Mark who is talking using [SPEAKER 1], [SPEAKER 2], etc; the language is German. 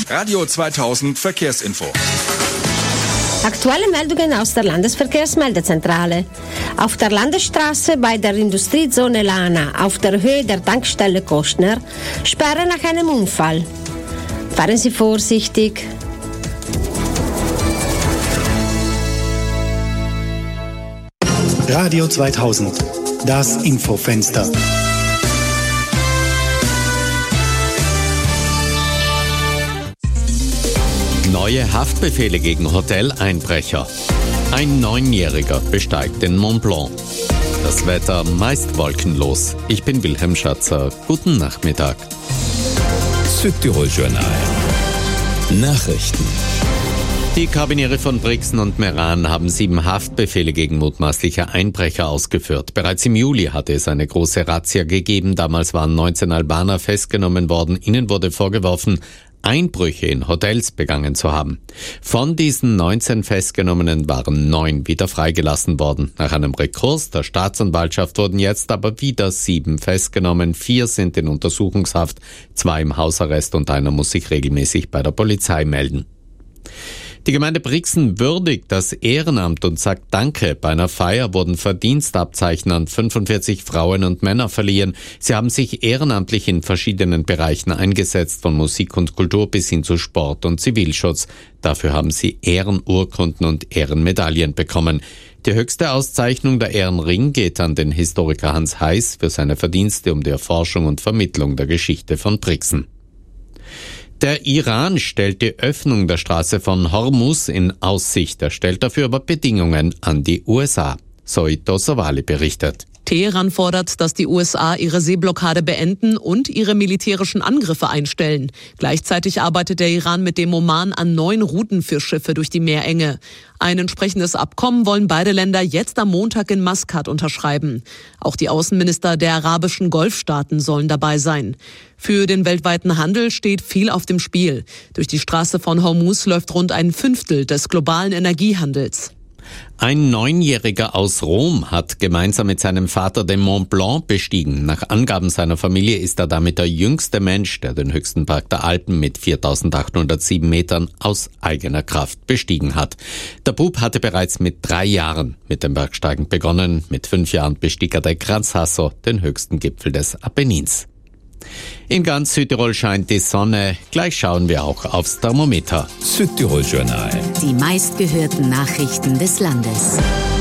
[SPEAKER 1] Radio 2000 Verkehrsinfo.
[SPEAKER 2] Aktuelle Meldungen aus der Landesverkehrsmeldezentrale. Auf der Landesstraße bei der Industriezone Lana auf der Höhe der Tankstelle Kostner Sperre nach einem Unfall. Fahren Sie vorsichtig.
[SPEAKER 3] Radio 2000, das Infofenster.
[SPEAKER 4] Neue Haftbefehle gegen Hoteleinbrecher. Ein 9-Jähriger besteigt den Mont Blanc. Das Wetter meist wolkenlos. Ich bin Wilhelm Schatzer. Guten Nachmittag.
[SPEAKER 5] Südtirol Journal. Nachrichten.
[SPEAKER 4] Die Karbiniere von Brixen und Meran haben 7 Haftbefehle gegen mutmaßliche Einbrecher ausgeführt. Bereits im Juli hatte es eine große Razzia gegeben. Damals waren 19 Albaner festgenommen worden. Ihnen wurde vorgeworfen, Einbrüche in Hotels begangen zu haben. Von diesen 19 Festgenommenen waren 9 wieder freigelassen worden. Nach einem Rekurs der Staatsanwaltschaft wurden jetzt aber wieder 7 festgenommen. 4 sind in Untersuchungshaft, 2 im Hausarrest und einer muss sich regelmäßig bei der Polizei melden. Die Gemeinde Brixen würdigt das Ehrenamt und sagt Danke. Bei einer Feier wurden Verdienstabzeichen an 45 Frauen und Männer verliehen. Sie haben sich ehrenamtlich in verschiedenen Bereichen eingesetzt, von Musik und Kultur bis hin zu Sport und Zivilschutz. Dafür haben sie Ehrenurkunden und Ehrenmedaillen bekommen. Die höchste Auszeichnung, der Ehrenring, geht an den Historiker Hans Heiß für seine Verdienste um die Erforschung und Vermittlung der Geschichte von Brixen. Der Iran stellt die Öffnung der Straße von Hormuz in Aussicht. Er stellt dafür aber Bedingungen an die USA. Soito Sawali berichtet.
[SPEAKER 6] Teheran fordert, dass die USA ihre Seeblockade beenden und ihre militärischen Angriffe einstellen. Gleichzeitig arbeitet der Iran mit dem Oman an neuen Routen für Schiffe durch die Meerenge. Ein entsprechendes Abkommen wollen beide Länder jetzt am Montag in Maskat unterschreiben. Auch die Außenminister der arabischen Golfstaaten sollen dabei sein. Für den weltweiten Handel steht viel auf dem Spiel. Durch die Straße von Hormuz läuft rund ein Fünftel des globalen Energiehandels.
[SPEAKER 4] Ein 9-Jähriger aus Rom hat gemeinsam mit seinem Vater den Mont Blanc bestiegen. Nach Angaben seiner Familie ist er damit der jüngste Mensch, der den höchsten Berg der Alpen mit 4.807 Metern aus eigener Kraft bestiegen hat. Der Bub hatte bereits mit 3 Jahren mit dem Bergsteigen begonnen. Mit 5 Jahren bestieg er den Gran Sasso, den höchsten Gipfel des Apennins. In ganz Südtirol scheint die Sonne. Gleich schauen wir auch aufs Thermometer.
[SPEAKER 5] Südtirol Journal.
[SPEAKER 7] Die meistgehörten Nachrichten des Landes.